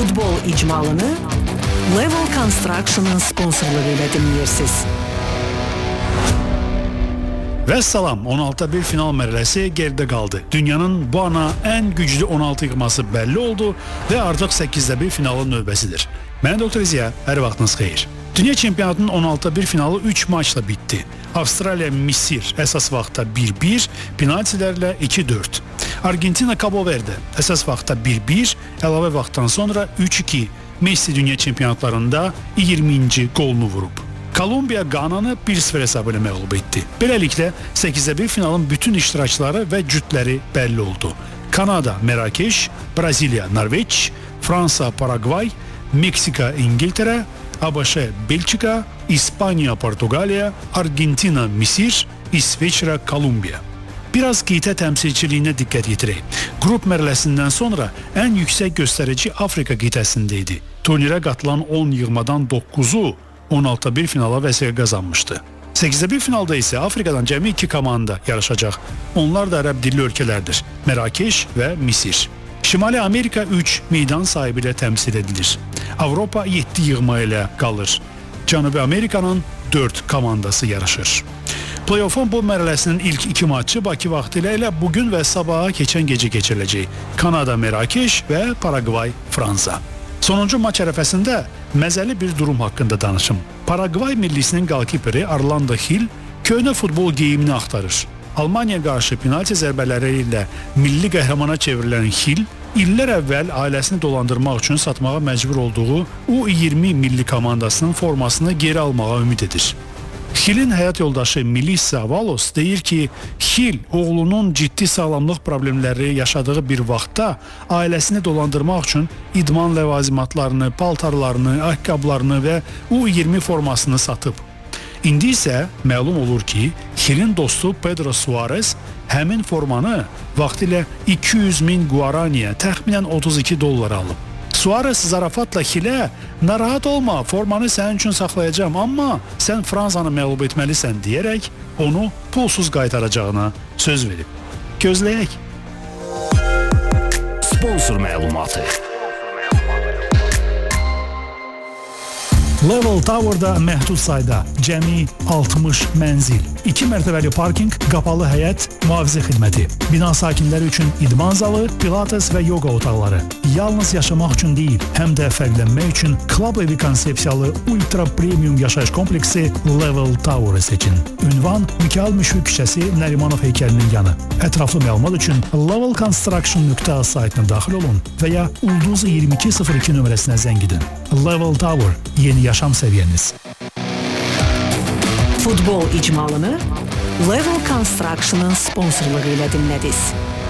Futbol icmalını Level Construction'ın sponsorluğu ilə dinləyirsiniz. Və salam, 16-1 final mərhələsi geridə qaldı. Dünyanın bu ana ən güclü 16 yığması bəlli oldu və artıq 8-1 finalın növbəsidir. Mən Dr. Ziya, hər vaxtınız xeyir. Dünya çempionatının 16-1 finalı 3 maçla bitdi. Avstraliya Misir əsas vaxtda 1-1, penaltilərlə 2-4. Argentina Cabo Verde əsas vaxtda 1-1, əlavə vaxtdan sonra 3-2. Messi dünya çempionatlarında 20-ci qolunu vurub. Kolumbiya Qananı 1-0 hesabı ilə məğlub etdi. Beləliklə 8-1 finalın bütün iştirakçıları və cütləri bəlli oldu. Kanada Mərakeş, Braziliya Norveç, Fransa Paragvay, Meksika İngiltərə, ABŞ Belçika, İspaniya Portuqaliya, Argentina Misir, İsveçrə Kolumbiya. Biraz qitə təmsilçiliyinə diqqət yetirək. Qrup mərhələsindən sonra ən yüksək göstərici Afrika qitəsində idi. Turnirə qatılan 10 yığmadan 9-u 16-1 finala vəsiqə qazanmışdı. 8-1 finalda isə Afrikadan cəmi 2 komanda yarışacaq. Onlar da ərəb dilli ölkələrdir. Mərakeş və Misir. Şimali Amerika 3 meydan sahibi ilə təmsil edilir. Avropa 7 yığma ilə qalır. Cənubi Amerikanın 4 komandası yarışır. Play-off'un bu mərhələsinin ilk 2 maçı Bakı vaxtı ilə bugün və sabaha keçən gecə keçiriləcək. Kanada Mərakeş və Paragvay Fransa. Sonuncu maç ərəfəsində məzəli bir durum haqqında danışım. Paragvay millisinin qalkiperi Arlando Hill köhnə futbol geyimini axtarır. Almaniya qarşı penalti zərbələri ilə milli qəhrəmana çevrilən Hill illər əvvəl ailəsini dolandırmaq üçün satmağa məcbur olduğu U20 milli komandasının formasını geri almağa ümid edir. Hill'in həyat yoldaşı Melissa Valos deyir ki, Hill oğlunun ciddi sağlamlıq problemləri yaşadığı bir vaxtda ailəsini dolandırmaq üçün idman ləvazimatlarını, paltarlarını, ayaqqabılarını və U20 formasını satıb. İndi isə məlum olur ki, Hill'in dostu Pedro Suarez həmin formanı vaxtilə 200.000 guaraniyə, təxminən $32 alıb. Suarez zarafatla Hill'ə narahat olma, formanı sənin üçün saxlayacağım, amma sən Fransanı məğlub etməlisən deyərək onu pulsuz qaytaracağına söz verib. Gözləyək. Sponsor məlumatı. Level Tower'da məhdud sayda cəmi 60 mənzil, 2 mərtəbəli parking, qapalı həyət, mühafizə xidməti, bina sakinləri üçün idman zalı, pilates və yoga otaqları. Yalnız yaşamaq üçün deyil, həm də fərqlənmək üçün klub evi konsepsiyalı ultra premium yaşayış kompleksi Level Tower'ı seçin. Ünvan Mikayıl Müşfiq küçəsi Nərimanov heykəlinin yanı. Ətraflı məlumat üçün levelconstruction.az saytına daxil olun və ya Ulduz 2202 nömrəsinə zəng edin. Level Tower, yeni yaşam səviyyəniz. Futbol icmalını Level Construction'ın sponsorluğu ilə dinlədiniz.